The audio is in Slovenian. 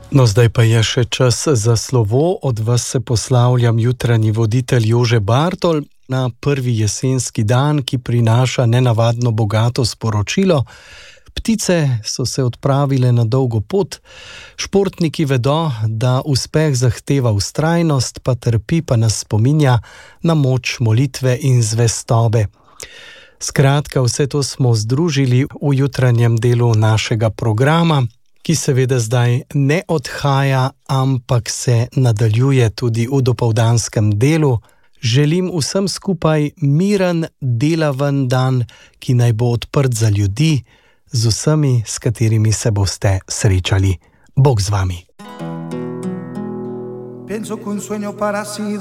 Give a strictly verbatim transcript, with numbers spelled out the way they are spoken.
No, zdaj pa je še čas za slovo. Od vas se poslavljam jutranji voditelj Jože Bartol na prvi jesenski dan, ki prinaša nenavadno bogato sporočilo. Ptice so se odpravile na dolgo pot, športniki vedo, da uspeh zahteva vztrajnost, pa trpi, pa nas spominja na moč molitve in zvestobe. Skratka, vse to smo združili v jutranjem delu našega programa, ki seveda zdaj ne odhaja, ampak se nadaljuje tudi v dopoldanskem delu. Želim vsem skupaj miren, delaven dan, ki naj bo odprt za ljudi, z vsemi, s katerimi se boste srečali. Bog z vami.